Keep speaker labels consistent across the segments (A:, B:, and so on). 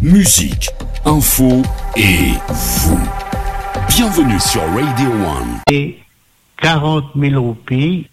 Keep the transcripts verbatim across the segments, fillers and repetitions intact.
A: musique, info et vous. Bienvenue sur Radio One.
B: Et quarante mille roupies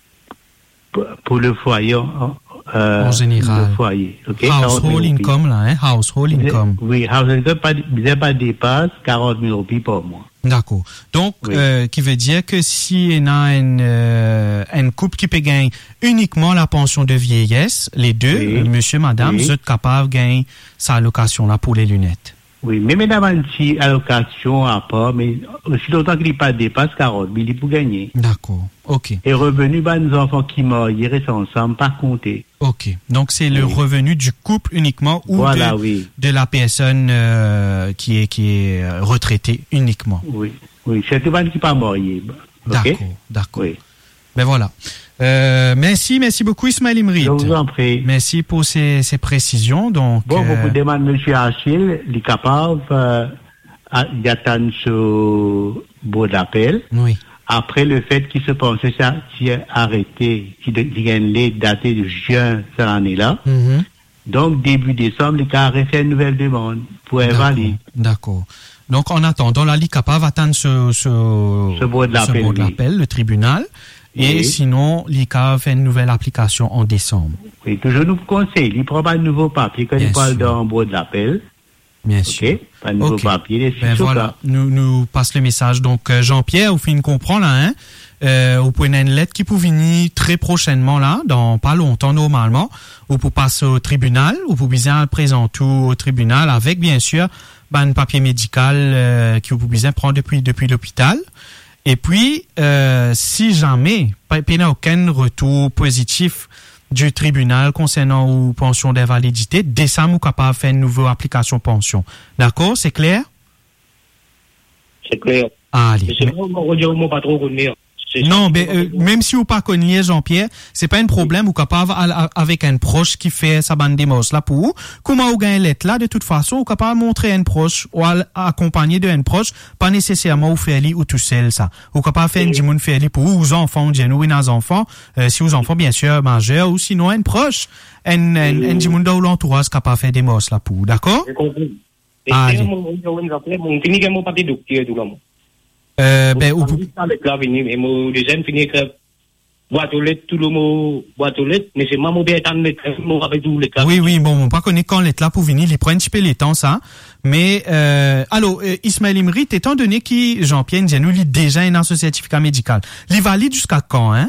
B: pour le foyer. Euh,
C: en général.
B: Le foyer. Okay?
C: Household income, là, hein? Household income.
B: Oui, household income, vous n'avez pas de dépasse quarante mille roupies par mois.
C: D'accord. Donc, oui. euh, qui veut dire que si on a une, euh, une couple qui peut gagner uniquement la pension de vieillesse, les deux, oui. monsieur, madame, oui. vous êtes capable de gagner sa allocation là pour les lunettes.
B: Oui, mais même une petite allocation à part, mais aussi longtemps qu'il n'y a pas de dépasse quarante mille, il peut gagner.
C: D'accord, ok.
B: Et revenu, ben, nos enfants qui meurent, ils restent ensemble, pas compter.
C: Ok, donc c'est oui. le revenu du couple uniquement ou
B: voilà,
C: de,
B: oui.
C: de la personne euh, qui est qui est retraitée uniquement.
B: Oui, oui, c'est tout le monde qui n'est pas marié.
C: D'accord,
B: okay?
C: d'accord.
B: Oui.
C: Ben voilà. Euh, merci, merci beaucoup Ismaël Imrit.
B: Je vous en prie.
C: Merci pour ces, ces précisions. Donc,
B: bon,
C: euh...
B: beaucoup demandent M. Achille, il est capable euh, d'attendre ce beau d'appel.
C: Oui.
B: Après le fait qu'il se pensait ça, qui est arrêté, qui devient daté de juin cette année-là.
C: Mm-hmm.
B: Donc, début décembre, il a refait une nouvelle demande pour invalider.
C: D'accord. Donc, en attendant, là, il est capable d'attendre ce, ce,
B: ce beau de l'appel,
C: ce beau de l'appel oui. le tribunal. Et oui. sinon, l'I C A fait une nouvelle application en décembre.
B: Oui, toujours nous conseille. Il ne prend pas de nouveau papier quand Bien il parle d'un bout de l'appel.
C: Bien
B: okay.
C: sûr.
B: Pas de nouveau
C: okay.
B: papier.
C: Ben voilà, nous, nous passe le message. Donc, euh, Jean-Pierre, vous finissez de comprendre, là, hein? Euh, vous pouvez une lettre qui peut venir très prochainement, là, dans pas longtemps, normalement. Vous pouvez passer au tribunal. Vous pouvez bien présenter au tribunal avec, bien sûr, ben, un papier médical, euh, que vous pouvez bien prendre depuis, depuis l'hôpital. Et puis, euh, si jamais, il n'y a aucun retour positif du tribunal concernant ou pension d'invalidité, décembre, vous êtes capable de faire une nouvelle application pension. D'accord? C'est clair?
D: C'est clair.
C: Ah, allez.
D: C'est bon, on pas trop connaître.
C: Non, mais euh, même si vous pas connaissez Jean-Pierre, c'est pas un problème. Vous capable avec un proche qui fait sa bande de mos là pour vous. Comment vous gagnez l'être là, de toute façon, vous capable montrer un proche ou accompagner de un proche, pas nécessairement vous faire ou tout seul ça. Vous capable faire un dimoun faire pour vous, aux enfants, ou nos enfants, euh, si vos enfants bien sûr majeurs ou sinon un proche, un un un dimoun dans l'entourage capable faire des mos là pour vous, d'accord?
D: J'ai compris.
C: Ah,
D: et mon mon fini que mon papier docteur tout là.
C: Euh, ben, ou vous...
D: avec la venue, et mon deuxième finit que, boîte aux lettres, tout le mot, boîte aux lettres, mais c'est moi, mon bien, étant lettre, mon avec tous les cas.
C: Oui, oui, bon, on pas connaître quand l'être là pour venir, il prend un petit peu les temps, ça. Mais, euh, alors, euh, Ismaël Imrit, étant donné que Jean-Pierre Ndianou, il déjà un certificat médical, il valide jusqu'à quand, hein?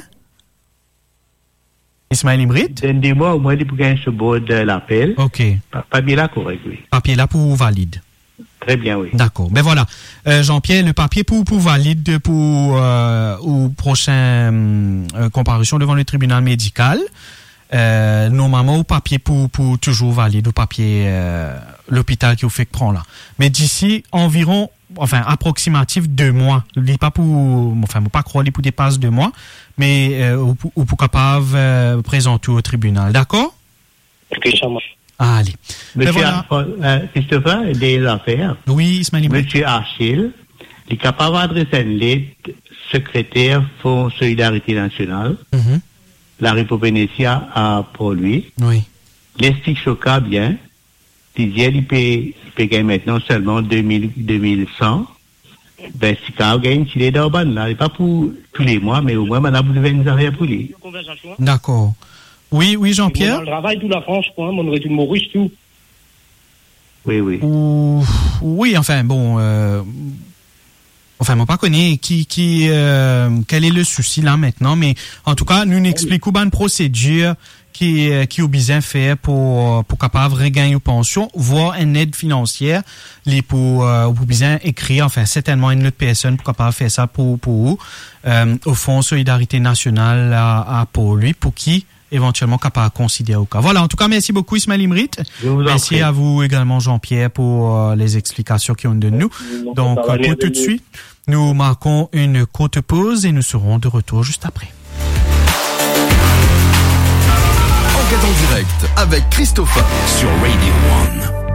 C: Ismaël Imrit?
B: Donnez-moi au moins, il peut gagner ce beau de l'appel.
C: OK.
B: Papier là, correct, oui.
C: Papier là pour valide.
B: Très bien, oui.
C: D'accord. Ben voilà. Euh, Jean-Pierre, le papier pour, pour valide pour, euh, au prochain, euh, comparution devant le tribunal médical. Euh, normalement, au papier pour, pour toujours valide, au papier, euh, l'hôpital qui vous fait prendre là. Mais d'ici environ, enfin, approximatif deux mois. Je dis pas pour, enfin, pas croire, pour dépasser deux mois, mais, euh, ou, ou pour capable, euh, présenter au tribunal. D'accord?
D: Ok, ça marche.
C: Ah, allez.
B: Monsieur
C: voilà.
B: euh, Christopher, des affaires.
C: Oui, Ismaël.
B: Monsieur Achille, il est capable d'adresser une lettre secrétaire Fonds Solidarité Nationale.
C: Mm-hmm.
B: La République a pour lui.
C: Oui.
B: L'estique choca bien. Il dit, il peut, il peut gagner maintenant seulement deux mille, deux mille cent. Ben, si quand on gagne, il est dans le là. Pas pour tous les mois, mais au moins, maintenant, vous devez nous affaires pour lui.
C: D'accord. Oui, oui, Jean-Pierre.
D: Dans le travail, toute la France, quoi, mon retour Maurice, tout.
B: Oui, oui.
C: Ou, oui, enfin, bon, euh, enfin, moi, pas connaît qui, qui, euh, quel est le souci là maintenant, mais en tout cas, nous n'expliquons pas une procédure qui, qui est bien fait pour, pour capable regagner une pension, voire une aide financière, les pour, euh, pour bien écrire, enfin, certainement une autre personne pour capable faire ça pour, pour vous, euh, au Fonds Solidarité Nationale à, à pour lui, pour qui, éventuellement capable de considérer au cas. Voilà, en tout cas, merci beaucoup Ismaël Imrit. Merci
B: prie.
C: À vous également Jean-Pierre pour euh, les explications qu'ils ont données nous. Donc, euh, pour tout de suite, nous marquons une courte pause et nous serons de retour juste après.
A: Enquête en direct avec Christopher sur Radio One.